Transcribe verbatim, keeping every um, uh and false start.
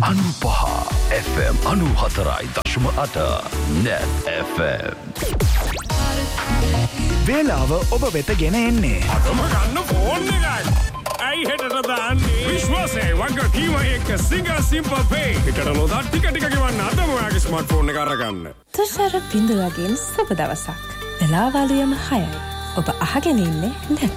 අනුපහ F M අනුහතරයි දශම අට නැත් එෆ් එම්. වේලාව ඔබ වෙත ගෙන එන්නේ අදම ගන්න ෆෝන් එකයි. ඇයි හෙටට දාන්නේ? විශ්වාසයේ වගකීම එක්ක සිංගල් සිම්පල් පේ. එකට ලෝදා ටික ටික ගෙවන්න අදම ඔයාගේ ස්මාර්ට්ෆෝන් එක අරගන්න. තුෂාර බිඳුවගෙන් සුබ දවසක්. වෙලාවලියම හයයි. ඔබ අහගෙන ඉන්නේ නැත්